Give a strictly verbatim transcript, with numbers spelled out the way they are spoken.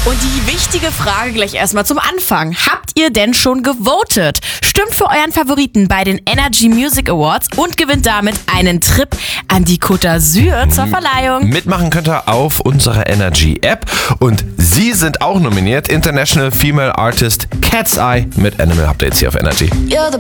Und die wichtige Frage gleich erstmal zum Anfang. Habt ihr denn schon gewotet? Stimmt für euren Favoriten bei den Energy Music Awards und gewinnt damit einen Trip an die Côte d'Azur zur Verleihung. Mitmachen könnt ihr auf unserer Energy-App. Und Sie sind auch nominiert. International Female Artist Cat's Eye mit Animal habt ihr jetzt hier auf Energy.